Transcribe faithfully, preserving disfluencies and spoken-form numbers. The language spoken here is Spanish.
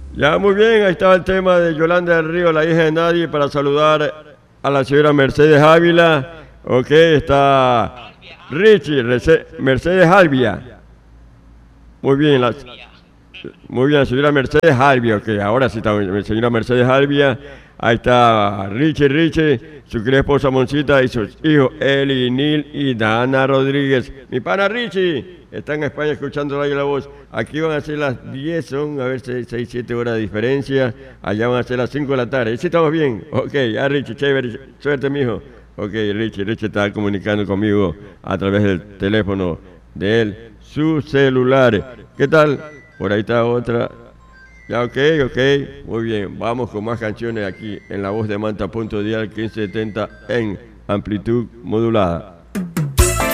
Ya, muy bien, ahí estaba el tema de Yolanda del Río, la hija de nadie, para saludar a la señora Mercedes Ávila. Ok, está Richie, Rece- Mercedes Albia. Muy bien, la, muy bien, la señora Mercedes Albia, ok, ahora sí está, la señora Mercedes Albia. Ahí está Richie, Richie, su querida esposa Moncita y sus hijos Eli, Nil y Dana Rodríguez. Mi pana Richie está en España escuchando ahí la voz. Aquí van a ser las diez, son a ver, seis, siete horas de diferencia. Allá van a ser las cinco de la tarde. ¿Sí estamos bien? Ok, ya Richie, chévere, suerte mijo. Ok, Richie, Richie está comunicando conmigo a través del teléfono de él, su celular. ¿Qué tal? Por ahí está otra. Ya, ok, ok, muy bien. Vamos con más canciones aquí en la voz de Manta Punto Dial quince setenta en amplitud modulada.